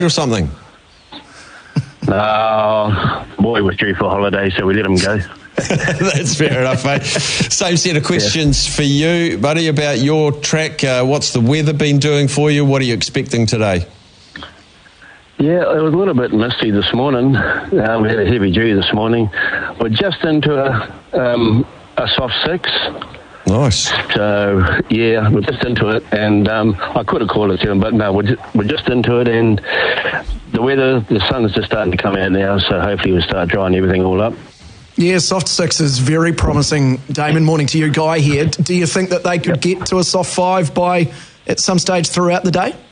or something? Boy was due for a holiday, so we let him go. That's fair enough, mate. Same set of questions for you, buddy, about your track. What's the weather been doing for you? What are you expecting today? Yeah, it was a little bit misty this morning. We had a heavy dew this morning. We're just into a soft 6. Nice. So, yeah, we're just into it. And I could have called it to him, but no, we're just into it. And the weather, the sun's just starting to come out now, so hopefully we'll start drying everything all up. Yeah, soft 6 is very promising. Damon, morning to you, Guy here. Do you think that they could get to a soft 5 at some stage throughout the day?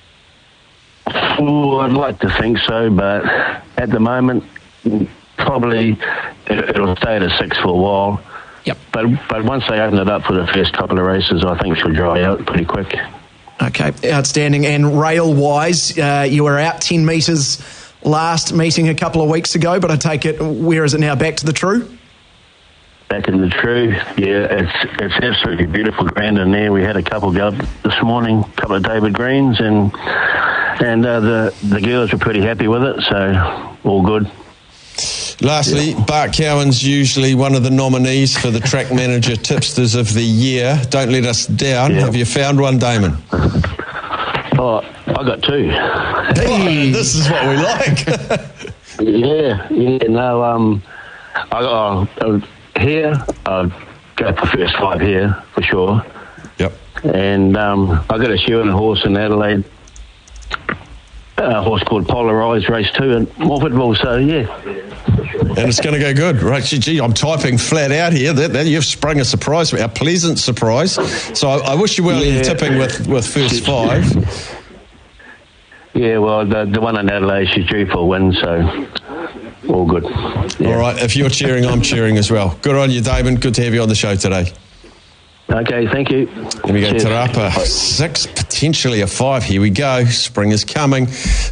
Oh, I'd like to think so, but at the moment, probably it'll stay at a 6 for a while. Yep. But once they open it up for the first couple of races, I think she'll dry out pretty quick. Okay, outstanding. And rail-wise, you were out 10 metres last meeting a couple of weeks ago, but I take it, where is it now, back to the True? Back in the True, yeah, it's absolutely beautiful ground in there. We had a couple go up this morning, a couple of David Greens, and the girls were pretty happy with it, so all good. Lastly, Bart Cowan's usually one of the nominees for the Track Manager Tipsters of the Year. Don't let us down. Yeah. Have you found one, Damon? Oh, I got 2. Hey, this is what we like. No, here, I'll go for first 5 here, for sure. Yep. And I got a shoe and a horse in Adelaide, a horse called Polarised, race 2 in Morphettville, so yeah. And it's going to go good, right? Gee, I'm typing flat out here. That you've sprung a surprise, a pleasant surprise. So I wish you well in tipping with first 5. Yeah, well, the one in Adelaide, she's due for a win, so all good. Yeah. All right, if you're cheering, I'm cheering as well. Good on you, Damon. Good to have you on the show today. Okay, thank you. Here we go, Te Rapa. 6, potentially a 5. Here we go. Spring is coming,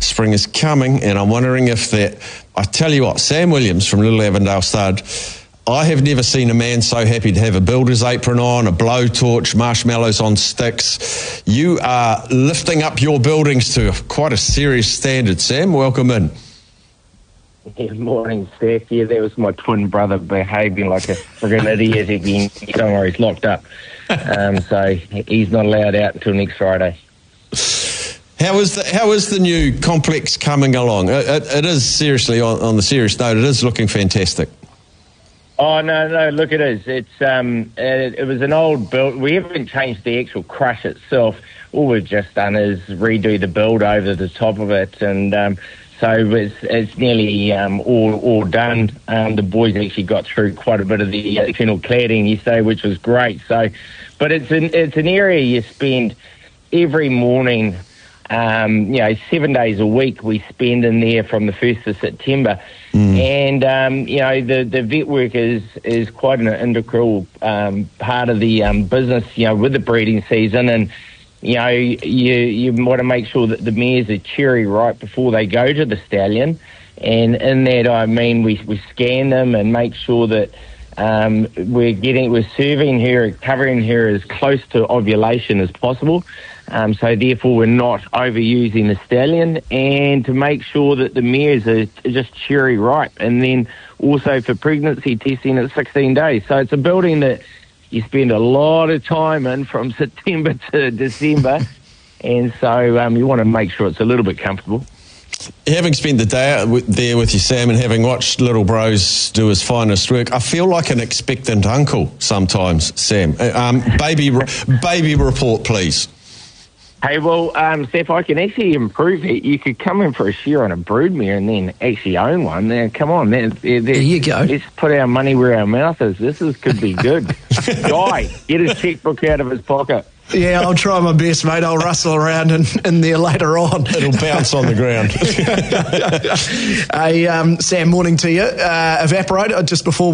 and I'm wondering if that... I tell you what, Sam Williams from Little Avondale Stud, I have never seen a man so happy to have a builder's apron on, a blowtorch, marshmallows on sticks. You are lifting up your buildings to quite a serious standard. Sam, welcome in. Good morning, Steph. Yeah, that was my twin brother behaving like a friggin' idiot again. Don't worry, he's locked up. So he's not allowed out until next Friday. How is the new complex coming along? It is, seriously, on the serious note, it is looking fantastic. Oh, no, look, it is. It was an old build. We haven't changed the actual crush itself. All we've just done is redo the build over the top of it, and so it's nearly all done. The boys actually got through quite a bit of the internal cladding yesterday, which was great. So, but it's an area you spend every morning. 7 days a week we spend in there from the 1st of September. And, the vet work is quite an integral part of the business, with the breeding season. And, you want to make sure that the mares are cherry ripe before they go to the stallion. And in that, I mean, we scan them and make sure that we're serving her, covering her as close to ovulation as possible. So therefore we're not overusing the stallion, and to make sure that the mares are just cherry ripe, and then also for pregnancy testing at 16 days. So it's a building that you spend a lot of time in from September to December, and so you want to make sure it's a little bit comfortable. Having spent the day out there with you, Sam, and having watched Little Bros do his finest work, I feel like an expectant uncle sometimes, Sam. Baby report, please. Hey, well, Steph, I can actually improve it. You could come in for a share on a broodmare and then actually own one. Now, come on. There you go. Let's put our money where our mouth is. Could be good. Guy, get his checkbook out of his pocket. Yeah, I'll try my best, mate. I'll rustle around in there later on. It'll bounce on the ground. Hey, Sam, morning to you. Evaporate, just before